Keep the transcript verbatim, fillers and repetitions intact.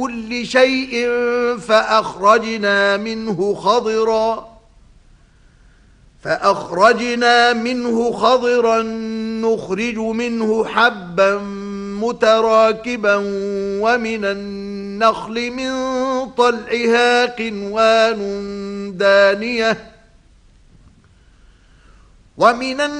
كل شيء فأخرجنا منه خضرا فأخرجنا منه خضرا نخرج منه حبا متراكبا ومن النخل من طلعها قنوان دانية ومن